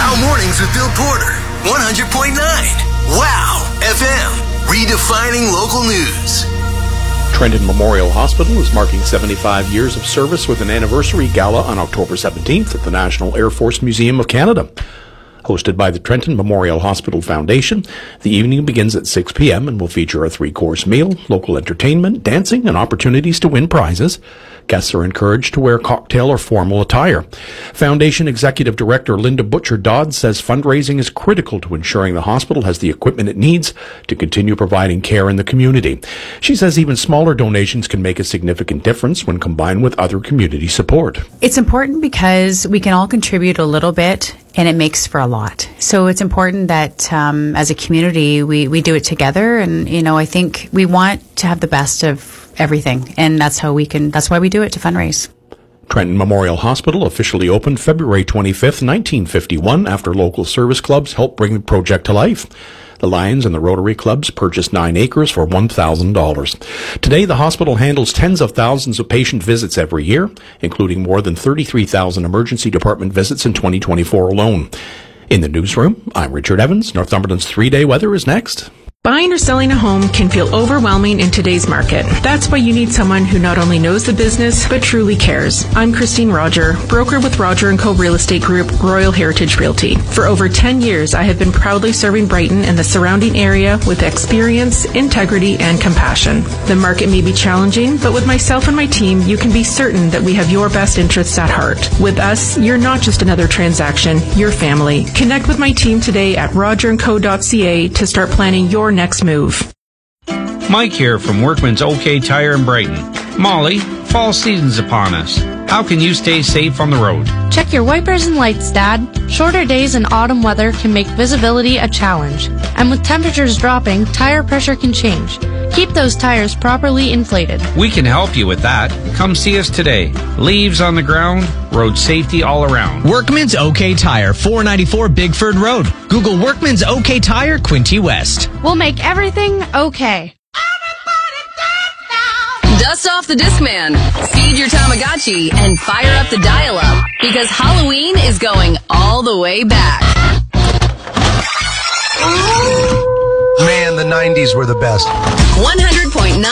Wow Mornings with Bill Porter, 100.9. Wow FM, redefining local news. Trenton Memorial Hospital is marking 75 years of service with an anniversary gala on October 17th at the National Air Force Museum of Canada. Hosted by the Trenton Memorial Hospital Foundation, the evening begins at 6 p.m. and will feature a 3-course meal, local entertainment, dancing, and opportunities to win prizes. Guests are encouraged to wear cocktail or formal attire. Foundation Executive Director Linda Butcher-Dodd says fundraising is critical to ensuring the hospital has the equipment it needs to continue providing care in the community. She says even smaller donations can make a significant difference when combined with other community support. It's important because we can all contribute a little bit, and it makes for a lot. So it's important that as a community, we do it together. And, I think we want to have the best of everything. And that's why we do it, to fundraise. Trenton Memorial Hospital officially opened February 25th, 1951, after local service clubs helped bring the project to life. The Lions and the Rotary Clubs purchased 9 acres for $1,000. Today, the hospital handles tens of thousands of patient visits every year, including more than 33,000 emergency department visits in 2024 alone. In the newsroom, I'm Richard Evans. Northumberland's 3-day weather is next. Buying or selling a home can feel overwhelming in today's market. That's why you need someone who not only knows the business, but truly cares. I'm Christine Roger, broker with Roger & Co. Real Estate Group, Royal Heritage Realty. For over 10 years, I have been proudly serving Brighton and the surrounding area with experience, integrity, and compassion. The market may be challenging, but with myself and my team, you can be certain that we have your best interests at heart. With us, you're not just another transaction, you're family. Connect with my team today at rogerandco.ca to start planning your next move. Mike here from Workman's OK Tire in Brighton. Molly, fall season's upon us. How can you stay safe on the road? Check your wipers and lights, Dad. Shorter days and autumn weather can make visibility a challenge. And with temperatures dropping, tire pressure can change. Keep those tires properly inflated. We can help you with that. Come see us today. Leaves on the ground, road safety all around. Workman's OK Tire, 494 Bigford Road. Google Workman's OK Tire, Quinte West. We'll make everything okay. Dust off the Discman, feed your Tamagotchi, and fire up the dial-up, because Halloween is going all the way back. Man, the 90s were the best. 100.9